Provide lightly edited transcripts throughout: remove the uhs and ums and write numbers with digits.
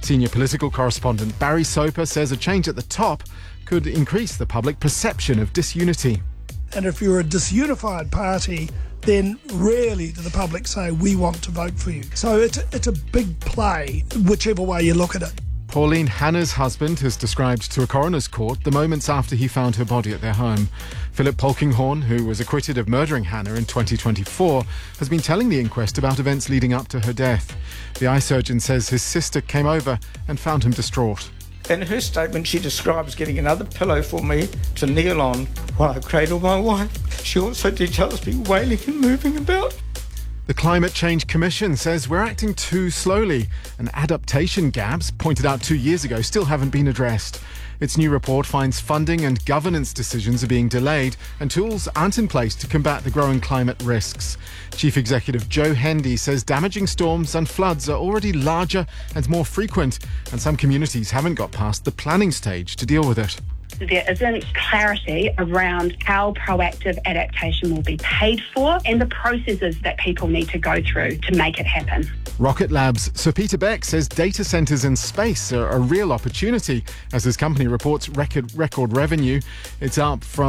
Senior political correspondent Barry Soper says a change at the top could increase the public perception of disunity. And if you're a disunified party, then rarely do the public say, we want to vote for you. So it's a big play, whichever way you look at it. Pauline Hanna's husband has described to a coroner's court the moments after he found her body at their home. Philip Polkinghorne, who was acquitted of murdering Hannah in 2024, has been telling the inquest about events leading up to her death. The eye surgeon says his sister came over and found him distraught. In her statement, she describes getting another pillow for me to kneel on while I cradle my wife. She also details me wailing and moving about. The Climate Change Commission says we're acting too slowly, and adaptation gaps pointed out 2 years ago still haven't been addressed. Its new report finds funding and governance decisions are being delayed and tools aren't in place to combat the growing climate risks. Chief Executive Joe Hendy says damaging storms and floods are already larger and more frequent, and some communities haven't got past the planning stage to deal with it. There isn't clarity around how proactive adaptation will be paid for and the processes that people need to go through to make it happen. Rocket Lab's Sir Peter Beck says data centres in space are a real opportunity as his company reports record revenue. It's up to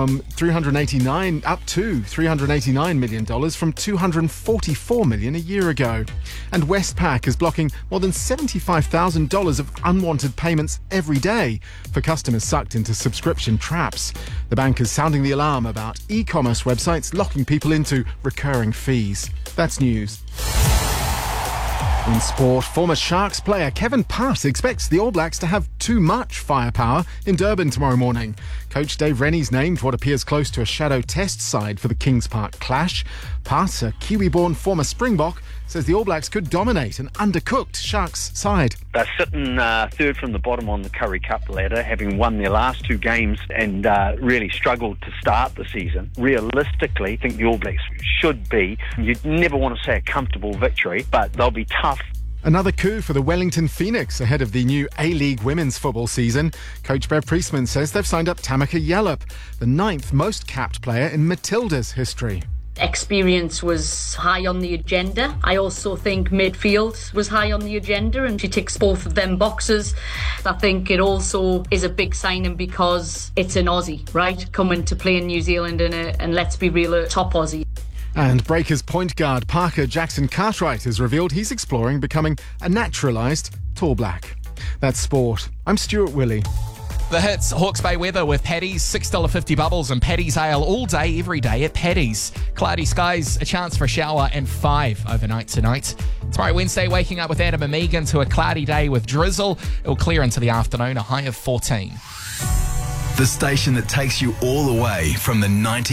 $389 million from $244 million a year ago. And Westpac is blocking more than $75,000 of unwanted payments every day for customers sucked into subscription traps. The bank is sounding the alarm about e-commerce websites locking people into recurring fees. That's news. In sport, former Sharks player Kevin Putt expects the All Blacks to have too much firepower in Durban tomorrow morning. Coach Dave Rennie's named what appears close to a shadow test side for the Kings Park clash. Putt, a Kiwi-born former Springbok, says the All Blacks could dominate an undercooked Sharks side. They're sitting third from the bottom on the Currie Cup ladder, having won their last two games and really struggled to start the season. Realistically, I think the All Blacks should be, you'd never want to say a comfortable victory, but they'll be tough. Another coup for the Wellington Phoenix ahead of the new A-League women's football season. Coach Bev Priestman says they've signed up Tamika Yallop, the 9th most capped player in Matilda's history. Experience was high on the agenda. I also think midfield was high on the agenda, and she ticks both of them boxes. I think it also is a big signing because it's an Aussie, right? Coming to play in New Zealand and let's be real, a top Aussie. And Breakers point guard Parker Jackson Cartwright has revealed he's exploring becoming a naturalised tall black. That's sport. I'm Stuart Willey. The hits, Hawke's Bay weather with Paddy's, $6.50 bubbles and Paddy's Ale all day, every day at Paddy's. Cloudy skies, a chance for a shower and 5 overnight tonight. Tomorrow Wednesday, waking up with Adam and Megan to a cloudy day with drizzle. It'll clear into the afternoon, a high of 14. The station that takes you all the way from the 90s.